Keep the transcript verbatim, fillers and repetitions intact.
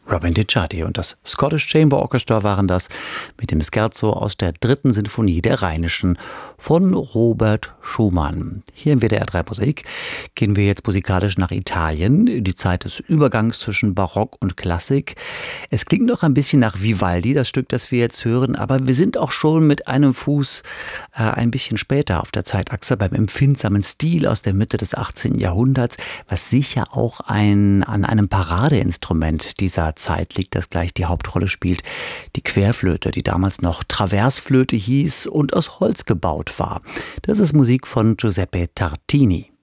Robin DiCiardi und das Scottish Chamber Orchestra waren das mit dem Scherzo aus der dritten Sinfonie der Rheinischen von Robert Schumann. Hier im W D R drei Musik gehen wir jetzt musikalisch nach Italien, die Zeit des Übergangs zwischen Barock und Klassik. Es klingt noch ein bisschen nach Vivaldi, das Stück, das wir jetzt hören, aber wir sind auch schon mit einem Fuß äh, ein bisschen später auf der Zeitachse beim empfindsamen Stil aus der Mitte des achtzehnten Jahrhunderts, was sicher auch ein, an einem Paradeinstrument dieser Zeit liegt, das gleich die Hauptrolle spielt. Die Querflöte, die damals noch Traversflöte hieß und aus Holz gebaut war. Das ist Musik von Giuseppe Tartini.